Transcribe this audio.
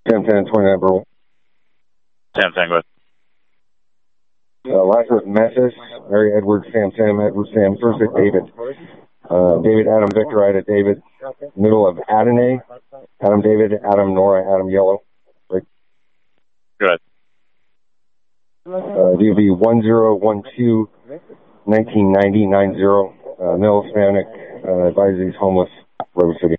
Sam 10 29 Burl. Sam Tango. Last was Messes, Mary Edward, Sam Edward, Sam Thursday, David. David, Adam, Victor, Ida, David. Middle of Adonai, Adam, David, Adam, Nora, Adam, Yellow. Right. Good. DOB 1012 1990 90. Male Hispanic, advises homeless, River City.